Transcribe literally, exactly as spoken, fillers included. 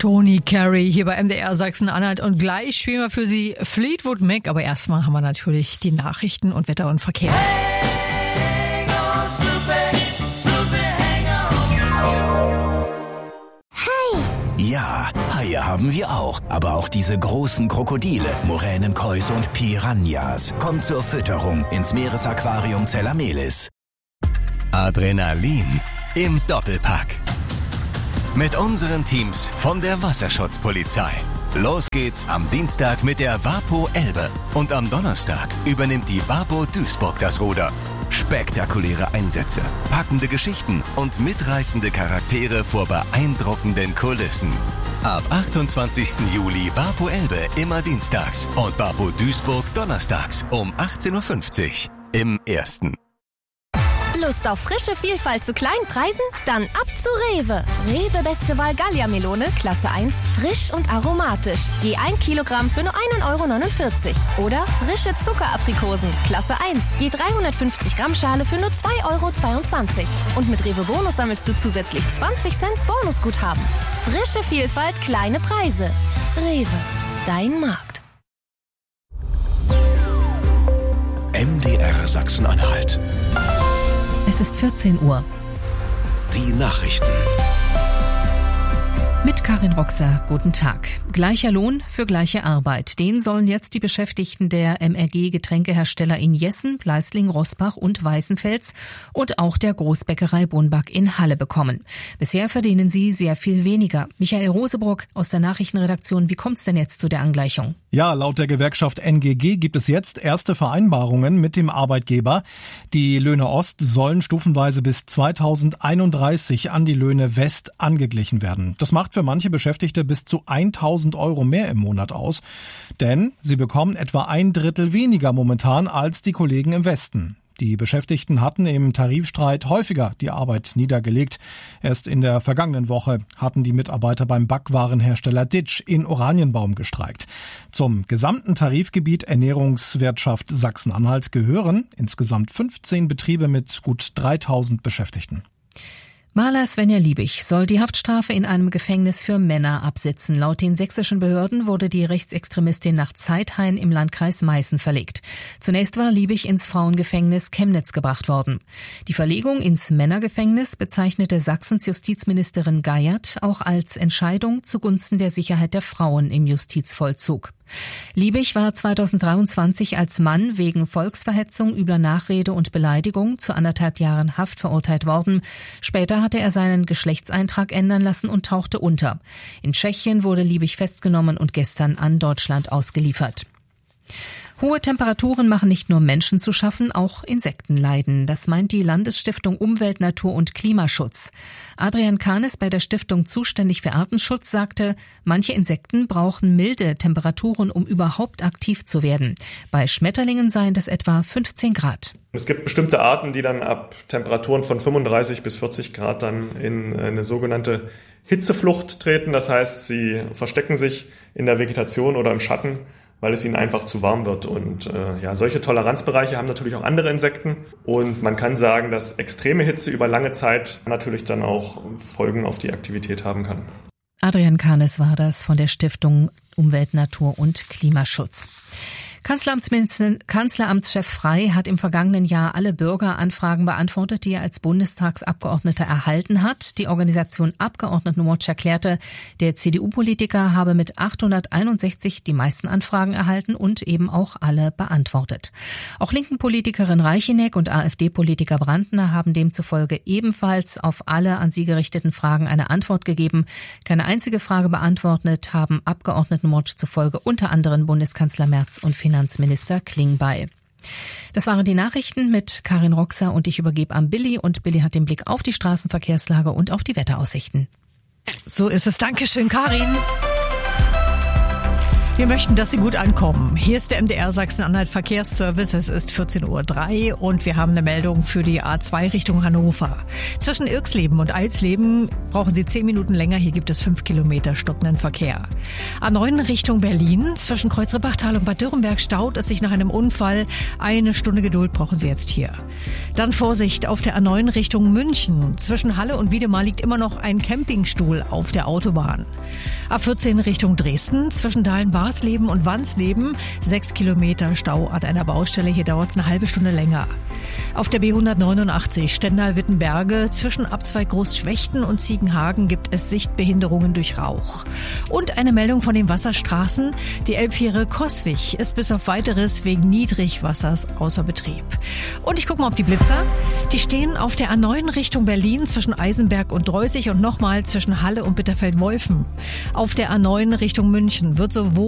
Tony Carey hier bei M D R Sachsen-Anhalt und gleich spielen wir für Sie Fleetwood Mac, aber erstmal haben wir natürlich die Nachrichten und Wetter und Verkehr. Ja, Haie haben wir auch, aber auch diese großen Krokodile, Muränen, Kois und Piranhas. Kommt zur Fütterung ins Meeresaquarium Zellamelis. Adrenalin im Doppelpack. Mit unseren Teams von der Wasserschutzpolizei. Los geht's am Dienstag mit der Wapo Elbe und am Donnerstag übernimmt die Wapo Duisburg das Ruder. Spektakuläre Einsätze, packende Geschichten und mitreißende Charaktere vor beeindruckenden Kulissen. Ab achtundzwanzigsten Juli Wapo Elbe immer dienstags und Wapo Duisburg donnerstags um achtzehn Uhr fünfzig im Ersten. Lust auf frische Vielfalt zu kleinen Preisen? Dann ab zu Rewe. Rewe Beste Wahl Gallia-Melone, Klasse eins, frisch und aromatisch. Je ein Kilogramm für nur ein Euro neunundvierzig. Oder frische Zuckeraprikosen, Klasse eins, je dreihundertfünfzig Gramm Schale für nur zwei Euro zweiundzwanzig. Und mit Rewe Bonus sammelst du zusätzlich zwanzig Cent Bonusguthaben. Frische Vielfalt, kleine Preise. Rewe, dein Markt. M D R Sachsen-Anhalt. Es ist vierzehn Uhr. Die Nachrichten. Mit Karin Roxer, guten Tag. Gleicher Lohn für gleiche Arbeit. Den sollen jetzt die Beschäftigten der M R G-Getränkehersteller in Jessen, Leisling, Roßbach und Weißenfels und auch der Großbäckerei Bonback in Halle bekommen. Bisher verdienen sie sehr viel weniger. Michael Rosebrock aus der Nachrichtenredaktion, wie kommt's denn jetzt zu der Angleichung? Ja, laut der Gewerkschaft N G G gibt es jetzt erste Vereinbarungen mit dem Arbeitgeber. Die Löhne Ost sollen stufenweise bis zweitausendeinunddreißig an die Löhne West angeglichen werden. Das macht für manche Beschäftigte bis zu tausend Euro mehr im Monat aus. Denn sie bekommen etwa ein Drittel weniger momentan als die Kollegen im Westen. Die Beschäftigten hatten im Tarifstreit häufiger die Arbeit niedergelegt. Erst in der vergangenen Woche hatten die Mitarbeiter beim Backwarenhersteller Ditsch in Oranienbaum gestreikt. Zum gesamten Tarifgebiet Ernährungswirtschaft Sachsen-Anhalt gehören insgesamt fünfzehn Betriebe mit gut dreitausend Beschäftigten. Maler Svenja Liebig soll die Haftstrafe in einem Gefängnis für Männer absitzen. Laut den sächsischen Behörden wurde die Rechtsextremistin nach Zeithain im Landkreis Meißen verlegt. Zunächst war Liebig ins Frauengefängnis Chemnitz gebracht worden. Die Verlegung ins Männergefängnis bezeichnete Sachsens Justizministerin Geiert auch als Entscheidung zugunsten der Sicherheit der Frauen im Justizvollzug. Liebig war zweitausenddreiundzwanzig als Mann wegen Volksverhetzung, übler Nachrede und Beleidigung zu anderthalb Jahren Haft verurteilt worden. Später hatte er seinen Geschlechtseintrag ändern lassen und tauchte unter. In Tschechien wurde Liebig festgenommen und gestern an Deutschland ausgeliefert. Hohe Temperaturen machen nicht nur Menschen zu schaffen, auch Insekten leiden. Das meint die Landesstiftung Umwelt, Natur und Klimaschutz. Adrian Kahnes, bei der Stiftung zuständig für Artenschutz, sagte, manche Insekten brauchen milde Temperaturen, um überhaupt aktiv zu werden. Bei Schmetterlingen seien das etwa fünfzehn Grad. Es gibt bestimmte Arten, die dann ab Temperaturen von fünfunddreißig bis vierzig Grad dann in eine sogenannte Hitzeflucht treten. Das heißt, sie verstecken sich in der Vegetation oder im Schatten, weil es ihnen einfach zu warm wird. Und äh, ja, solche Toleranzbereiche haben natürlich auch andere Insekten. Und man kann sagen, dass extreme Hitze über lange Zeit natürlich dann auch Folgen auf die Aktivität haben kann. Adrian Kahnes war das von der Stiftung Umwelt, Natur und Klimaschutz. Kanzleramtsminister, Kanzleramtschef Frey hat im vergangenen Jahr alle Bürgeranfragen beantwortet, die er als Bundestagsabgeordneter erhalten hat. Die Organisation Abgeordnetenwatch erklärte, der C D U-Politiker habe mit achthunderteinundsechzig die meisten Anfragen erhalten und eben auch alle beantwortet. Auch linken Politikerin Reicheneck und AfD-Politiker Brandner haben demzufolge ebenfalls auf alle an sie gerichteten Fragen eine Antwort gegeben. Keine einzige Frage beantwortet haben Abgeordnetenwatch zufolge unter anderem Bundeskanzler Merz und Finanzminister Finanzminister Klingbeil. Das waren die Nachrichten mit Karin Roxer und ich übergebe an Billy und Billy hat den Blick auf die Straßenverkehrslage und auf die Wetteraussichten. So ist es. Dankeschön, Karin. Wir möchten, dass Sie gut ankommen. Hier ist der M D R Sachsen-Anhalt Verkehrsservice. Es ist vierzehn Uhr drei und wir haben eine Meldung für die A zwei Richtung Hannover. Zwischen Irxleben und Eilsleben brauchen Sie zehn Minuten länger. Hier gibt es fünf Kilometer stockenden Verkehr. A neun Richtung Berlin. Zwischen Kreuz-Rippachtal und Bad Dürrenberg staut es sich nach einem Unfall. Eine Stunde Geduld brauchen Sie jetzt hier. Dann Vorsicht auf der A neun Richtung München. Zwischen Halle und Wiedemar liegt immer noch ein Campingstuhl auf der Autobahn. A vierzehn Richtung Dresden. Zwischen Dahlen-Warsleben und Wansleben sechs Kilometer Stau an einer Baustelle. Hier dauert es eine halbe Stunde länger. Auf der B hundertneunundachtzig Stendal-Wittenberge zwischen Abzweig Großschwechten und Ziegenhagen gibt es Sichtbehinderungen durch Rauch. Und eine Meldung von den Wasserstraßen. Die Elbfähre Coswig ist bis auf Weiteres wegen Niedrigwassers außer Betrieb. Und ich gucke mal auf die Blitzer. Die stehen auf der A neun Richtung Berlin zwischen Eisenberg und Dreusig und nochmal zwischen Halle und Bitterfeld-Wolfen. Auf der A neun Richtung München wird sowohl